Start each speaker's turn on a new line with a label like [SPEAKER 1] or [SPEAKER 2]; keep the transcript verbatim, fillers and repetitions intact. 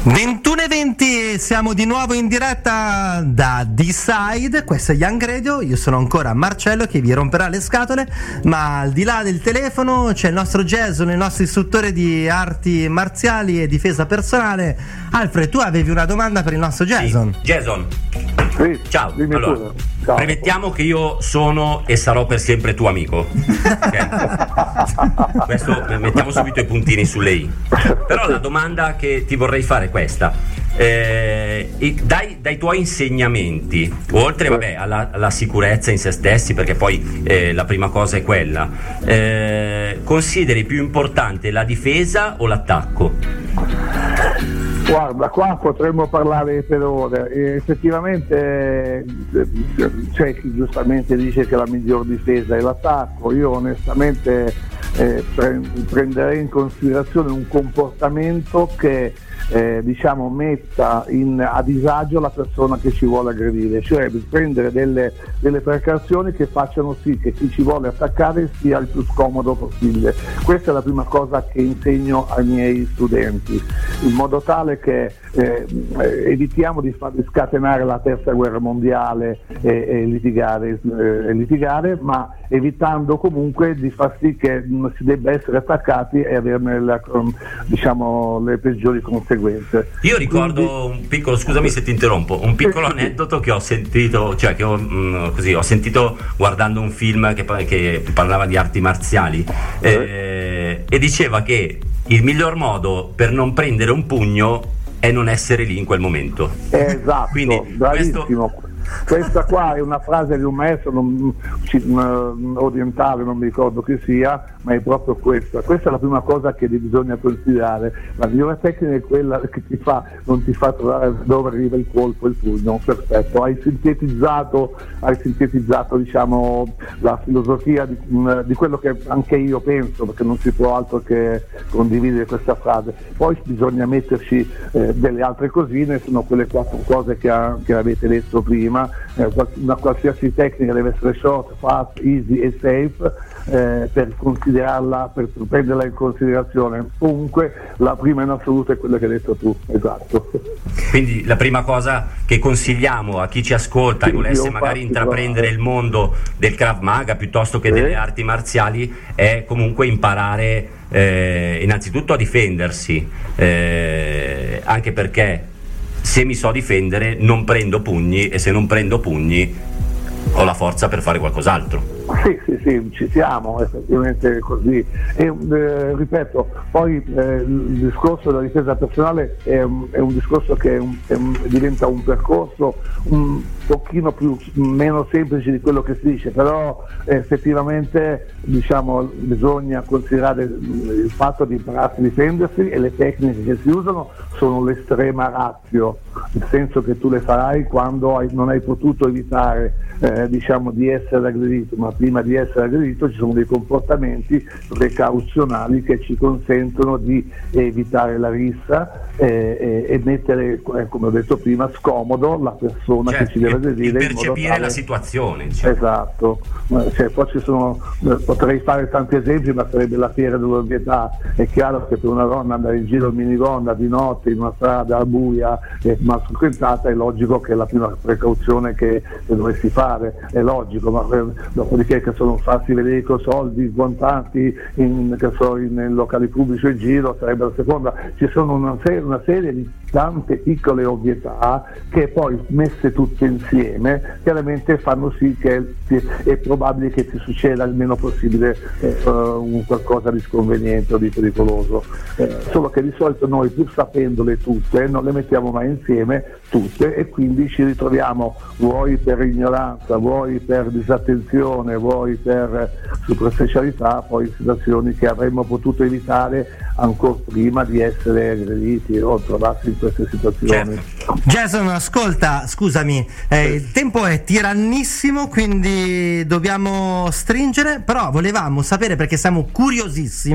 [SPEAKER 1] ventuno e venti, siamo di nuovo in diretta da D-Side, questo è Young Radio, io sono ancora Marcello che vi romperà le scatole, ma al di là del telefono c'è il nostro Jason, il nostro istruttore di arti marziali e difesa personale. Alfred, tu avevi una domanda per il nostro Jason?
[SPEAKER 2] Sì, Jason,
[SPEAKER 3] sì,
[SPEAKER 2] ciao, allora,
[SPEAKER 3] ciao.
[SPEAKER 2] Premettiamo che io sono e sarò per sempre tuo amico, okay? Questo, mettiamo subito i puntini sulle i. Però la domanda che ti vorrei fare è questa: eh, dai, dai tuoi insegnamenti, oltre vabbè, alla, alla sicurezza in se stessi, perché poi eh, la prima cosa è quella, eh, consideri più importante la difesa o l'attacco?
[SPEAKER 3] Guarda, qua potremmo parlare per ore. E effettivamente c'è chi giustamente dice che la miglior difesa è l'attacco. Io onestamente eh, pre- prenderei in considerazione un comportamento che eh, diciamo metta in, a disagio la persona che ci vuole aggredire, cioè prendere delle, delle precauzioni che facciano sì che chi ci vuole attaccare sia il più scomodo possibile. Questa è la prima cosa che insegno ai miei studenti, in modo tale che eh, evitiamo di far scatenare la terza guerra mondiale e, e, litigare, eh, e litigare, ma evitando comunque di far sì che non si debba essere attaccati e averne la, diciamo, le peggiori conseguenze.
[SPEAKER 2] Io ricordo Quindi, un piccolo, scusami se ti interrompo, un piccolo aneddoto che ho sentito, cioè che ho, mh, così, ho sentito guardando un film che, che parlava di arti marziali eh, e diceva che il miglior modo per non prendere un pugno è non essere lì in quel momento.
[SPEAKER 3] Esatto,
[SPEAKER 2] quindi
[SPEAKER 3] bravissimo.
[SPEAKER 2] Questo...
[SPEAKER 3] Questa qua è una frase di un maestro non, um, orientale, non mi ricordo chi sia, ma è proprio questa. Questa è la prima cosa che bisogna considerare. La migliore tecnica è quella che ti fa, non ti fa trovare dove arriva il colpo, il pugno. Perfetto, hai sintetizzato, hai sintetizzato diciamo, la filosofia di, di quello che anche io penso, perché non si può altro che condividere questa frase. Poi bisogna metterci eh, delle altre cosine, sono quelle quattro cose che, ha, che avete detto prima. Una qualsiasi tecnica deve essere short, fast, easy e safe eh, per considerarla, per prenderla in considerazione. Comunque la prima in assoluto è quella che hai detto tu, esatto.
[SPEAKER 2] Quindi la prima cosa che consigliamo a chi ci ascolta
[SPEAKER 3] sì,
[SPEAKER 2] e volesse magari intraprendere il mondo del Krav Maga piuttosto che sì. delle arti marziali è comunque imparare eh, innanzitutto a difendersi, eh, anche perché se mi so difendere non prendo pugni e se non prendo pugni ho la forza per fare qualcos'altro.
[SPEAKER 3] Sì, sì, sì, ci siamo, effettivamente così. E eh, ripeto, poi eh, il discorso della difesa personale è un, è un discorso che è un, è un, diventa un percorso un pochino più meno semplice di quello che si dice, però effettivamente diciamo bisogna considerare il fatto di imparare a difendersi e le tecniche che si usano sono l'estrema ratio, nel senso che tu le farai quando hai, non hai potuto evitare eh, diciamo di essere aggredito, ma prima di essere aggredito ci sono dei comportamenti precauzionali che ci consentono di evitare la rissa eh, eh, e mettere, eh, come ho detto prima, scomodo la persona
[SPEAKER 2] cioè,
[SPEAKER 3] che ci deve aggredire,
[SPEAKER 2] percepire tale... la situazione,
[SPEAKER 3] cioè. Esatto, cioè, poi ci sono, potrei fare tanti esempi, ma sarebbe la fiera dell'ovvietà. È chiaro che per una donna andare in giro in minigonna di notte in una strada buia e mal frequentata è logico che è la prima precauzione che, che dovresti fare, è logico, ma eh, dopodiché che sono farsi vedere con soldi in contanti in, che so, in, in locali pubblici in giro sarebbe la seconda. Ci sono una serie, una serie di tante piccole ovvietà che poi messe tutte insieme chiaramente fanno sì che è probabile che ti succeda il meno possibile eh, un qualcosa di sconveniente o di pericoloso, eh, solo che di solito noi pur sapendole tutte non le mettiamo mai insieme tutte e quindi ci ritroviamo, vuoi per ignoranza, vuoi per disattenzione, vuoi per superficialità, poi in situazioni che avremmo potuto evitare ancora prima di essere aggrediti o trovarsi in queste situazioni.
[SPEAKER 1] Certo. Jason, ascolta, scusami, eh, il tempo è tirannissimo, quindi dobbiamo stringere, però volevamo sapere, perché siamo curiosissimi,